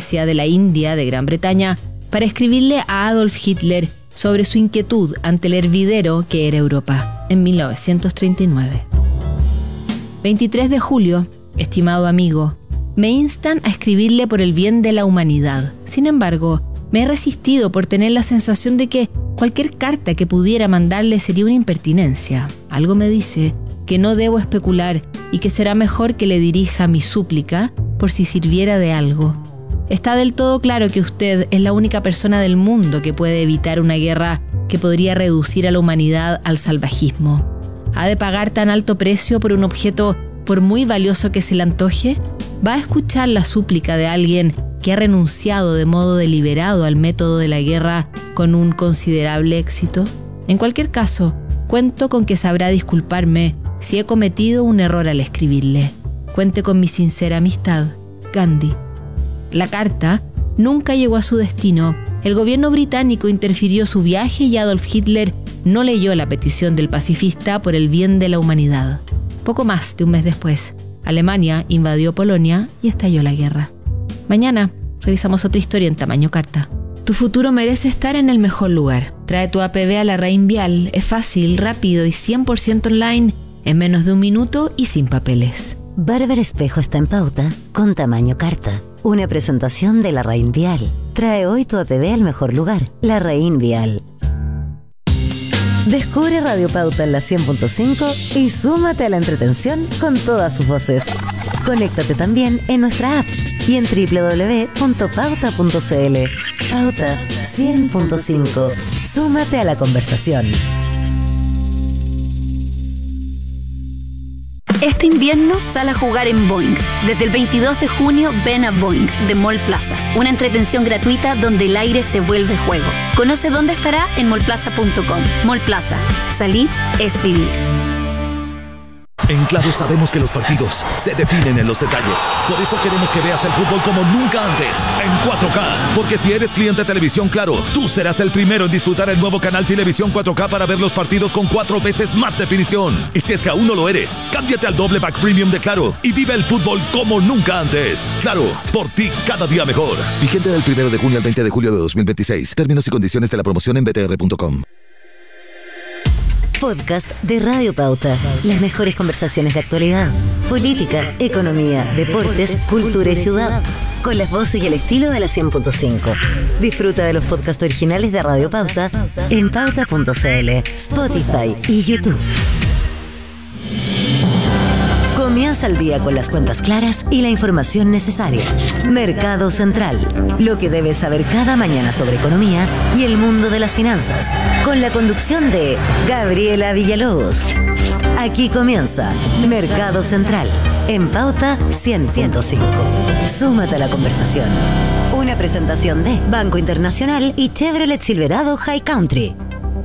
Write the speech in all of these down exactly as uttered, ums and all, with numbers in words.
Francia, de la India, de Gran Bretaña, para escribirle a Adolf Hitler sobre su inquietud ante el hervidero que era Europa, en mil novecientos treinta y nueve. veintitrés de julio, estimado amigo, me instan a escribirle por el bien de la humanidad. Sin embargo, me he resistido por tener la sensación de que cualquier carta que pudiera mandarle sería una impertinencia. Algo me dice que no debo especular y que será mejor que le dirija mi súplica por si sirviera de algo. Está del todo claro que usted es la única persona del mundo que puede evitar una guerra que podría reducir a la humanidad al salvajismo. ¿Ha de pagar tan alto precio por un objeto por muy valioso que se le antoje? ¿Va a escuchar la súplica de alguien que ha renunciado de modo deliberado al método de la guerra con un considerable éxito? En cualquier caso, cuento con que sabrá disculparme si he cometido un error al escribirle. Cuente con mi sincera amistad, Gandhi. La carta nunca llegó a su destino. El gobierno británico interfirió su viaje y Adolf Hitler no leyó la petición del pacifista por el bien de la humanidad. Poco más de un mes después, Alemania invadió Polonia y estalló la guerra. Mañana revisamos otra historia en tamaño carta. Tu futuro merece estar en el mejor lugar. Trae tu A P B a la Rain Vial. Es fácil, rápido y cien por ciento online, en menos de un minuto y sin papeles. Barber Espejo está en pauta con tamaño carta. Una presentación de la Rain Vial. Trae hoy tu A P B al mejor lugar. La Rain Vial. Descubre Radio Pauta en la cien punto cinco y súmate a la entretención con todas sus voces. Conéctate también en nuestra app y en doble u doble u doble u punto pauta punto c l. Pauta cien punto cinco. Súmate a la conversación. Este invierno sal a jugar en Boing. Desde el veintidós de junio ven a Boing de Mall Plaza, una entretención gratuita donde el aire se vuelve juego. Conoce dónde estará en mall plaza punto com. Mall Plaza. Salir es vivir. En Claro sabemos que los partidos se definen en los detalles. Por eso queremos que veas el fútbol como nunca antes, en cuatro K. Porque si eres cliente de Televisión Claro, tú serás el primero en disfrutar el nuevo canal Televisión cuatro K para ver los partidos con cuatro veces más definición. Y si es que aún no lo eres, cámbiate al doble pack premium de Claro y vive el fútbol como nunca antes. Claro, por ti cada día mejor. Vigente del primero de junio al veinte de julio de dos mil veintiséis. Términos y condiciones de la promoción en b t r punto com. Podcast de Radio Pauta. Las mejores conversaciones de actualidad, política, economía, deportes, cultura y ciudad. Con las voces y el estilo de la cien punto cinco. Disfruta de los podcasts originales de Radio Pauta en pauta punto c l, Spotify y YouTube. Comienza el día con las cuentas claras y la información necesaria. Mercado Central. Lo que debes saber cada mañana sobre economía y el mundo de las finanzas. Con la conducción de Gabriela Villalobos. Aquí comienza Mercado Central. En Pauta cien punto cinco. Súmate a la conversación. Una presentación de Banco Internacional y Chevrolet Silverado High Country.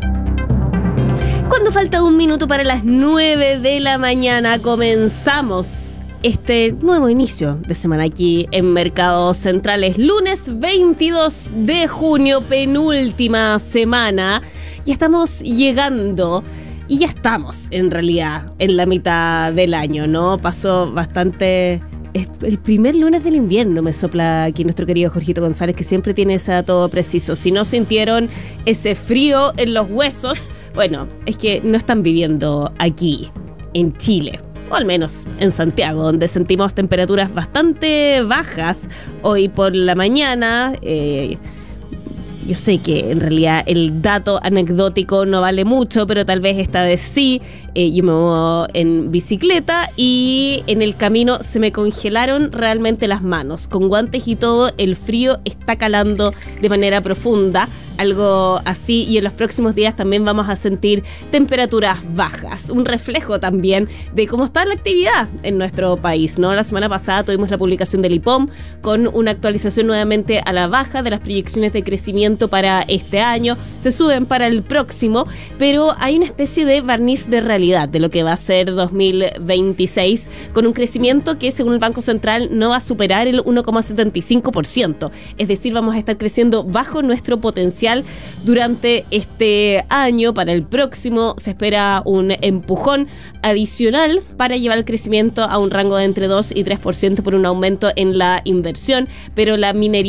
Cuando falta un minuto para las nueve de la mañana, comenzamos este nuevo inicio de semana aquí en Mercados Centrales. Lunes veintidós de junio, penúltima semana. Ya estamos llegando, y ya estamos en realidad en la mitad del año, ¿no? Pasó bastante... Es el primer lunes del invierno, me sopla aquí nuestro querido Jorgito González, que siempre tiene ese dato preciso. Si no sintieron ese frío en los huesos, bueno, es que no están viviendo aquí, en Chile, o al menos en Santiago, donde sentimos temperaturas bastante bajas hoy por la mañana. Eh, Yo sé que en realidad el dato anecdótico no vale mucho, pero tal vez esta vez sí. Eh, yo me muevo en bicicleta y en el camino se me congelaron realmente las manos. Con guantes y todo, el frío está calando de manera profunda. Algo así, y en los próximos días también vamos a sentir temperaturas bajas. Un reflejo también de cómo está la actividad en nuestro país, ¿no? La semana pasada tuvimos la publicación del I P O M con una actualización nuevamente a la baja de las proyecciones de crecimiento para este año. Se suben para el próximo, pero hay una especie de barniz de realidad de lo que va a ser dos mil veintiséis, con un crecimiento que según el Banco Central no va a superar el uno coma setenta y cinco por ciento. Es decir, vamos a estar creciendo bajo nuestro potencial durante este año. Para el próximo se espera un empujón adicional para llevar el crecimiento a un rango de entre dos y tres por ciento por un aumento en la inversión, pero la minería